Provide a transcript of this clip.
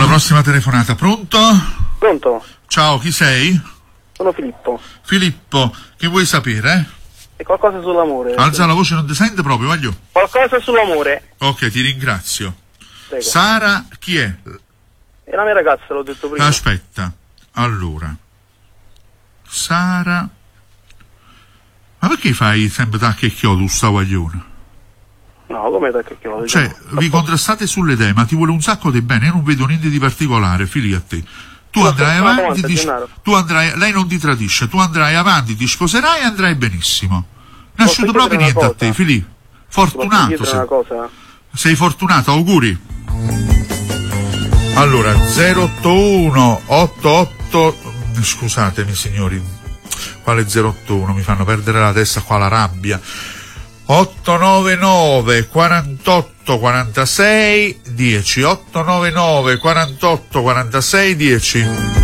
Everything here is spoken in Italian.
prossima telefonata. Pronto? Pronto? Ciao, chi sei? Sono Filippo. Filippo, che vuoi sapere? È qualcosa sull'amore. Alza la voce, non ti sente proprio, voglio. Qualcosa sull'amore. Ok, ti ringrazio. Prego. Sara, chi è? È la mia ragazza, l'ho detto prima. Aspetta, allora. Sara. Ma perché fai sempre tacca e chiodo, sta guaglione? No, come da che chiodo? Cioè, vi contrastate sulle idee, ma ti vuole un sacco di bene, io non vedo niente di particolare, figli a te. Tu andrai avanti, lei non ti tradisce, tu andrai avanti, ti sposerai e andrai benissimo. Nasciuto proprio niente a te, Filippo. Fortunato sei. Sei fortunato, auguri. Allora, 081 88, scusatemi signori, quale 081? Mi fanno perdere la testa qua, la rabbia. 899 48 46 10, 899 48 46 10.